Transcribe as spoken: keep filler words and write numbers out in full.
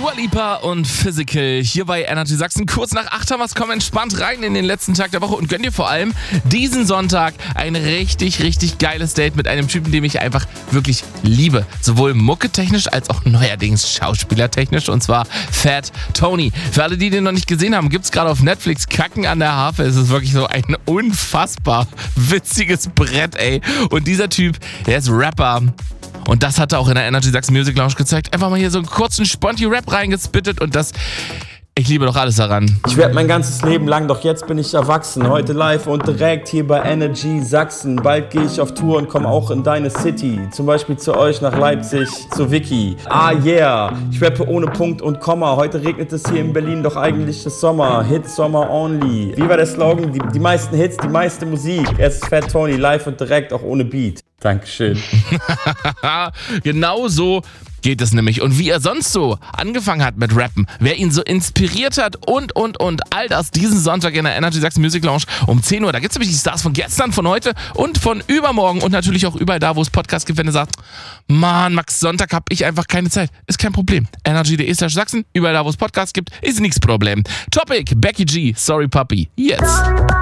Dua Lipa und Physical hier bei Energy Sachsen. Kurz nach acht haben wir es, komm entspannt rein in den letzten Tag der Woche und gönn dir vor allem diesen Sonntag ein richtig, richtig geiles Date mit einem Typen, den ich einfach wirklich liebe. Sowohl mucketechnisch als auch neuerdings schauspielertechnisch, und zwar Fat Tony. Für alle, die den noch nicht gesehen haben, gibt's gerade auf Netflix Kacken an der Harfe. Es ist wirklich so ein unfassbar witziges Brett, ey. Und dieser Typ, der ist Rapper. Und das hat er auch in der Energy Sachsen Music Lounge gezeigt. Einfach mal hier so einen kurzen Sponti-Rap reingespittet und das... Ich liebe doch alles daran. Ich werd mein ganzes Leben lang, doch jetzt bin ich erwachsen. Heute live und direkt hier bei Energy Sachsen. Bald gehe ich auf Tour und komm auch in deine City. Zum Beispiel zu euch nach Leipzig, zu Vicky. Ah yeah, ich rappe ohne Punkt und Komma. Heute regnet es hier in Berlin, doch eigentlich ist Sommer. Hits Sommer only. Wie war der Slogan? Die, die meisten Hits, die meiste Musik. Es ist Fat Tony, live und direkt, auch ohne Beat. Dankeschön. Genau so geht es nämlich. Und wie er sonst so angefangen hat mit Rappen, wer ihn so inspiriert hat und, und, und all das diesen Sonntag in der Energy Sachsen Music Lounge um zehn Uhr. Da gibt es nämlich die Stars von gestern, von heute und von übermorgen und natürlich auch überall da, wo es Podcasts gibt, wenn ihr sagt, Mann, Max, Sonntag habe ich einfach keine Zeit. Ist kein Problem. energy punkt de slash Sachsen, überall da, wo es Podcasts gibt, ist nichts Problem. Topic, Becky G, Sorry Puppy, jetzt.